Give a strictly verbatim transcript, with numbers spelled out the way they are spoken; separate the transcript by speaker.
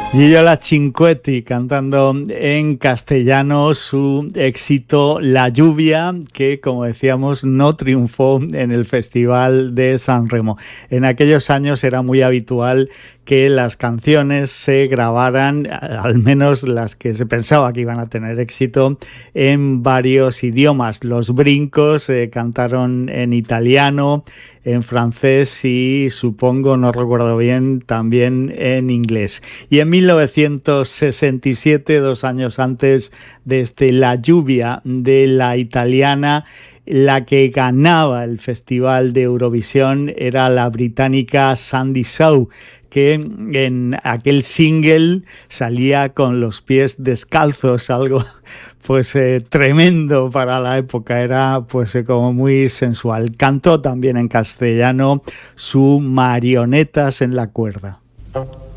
Speaker 1: Giliola Cinquetti cantando en castellano su éxito La lluvia, que como decíamos no triunfó en el Festival de San Remo. En aquellos años era muy habitual que las canciones se grabaran, al menos las que se pensaba que iban a tener éxito, en varios idiomas. Los Brincos eh, cantaron en italiano, en francés y supongo, no recuerdo bien, también en inglés. Y en mil novecientos sesenta y siete, dos años antes de este La lluvia de la italiana, la que ganaba el Festival de Eurovisión era la británica Sandy Shaw, que en aquel single salía con los pies descalzos, algo pues eh, tremendo para la época, era pues eh, como muy sensual. Cantó también en castellano su Marionetas en la cuerda.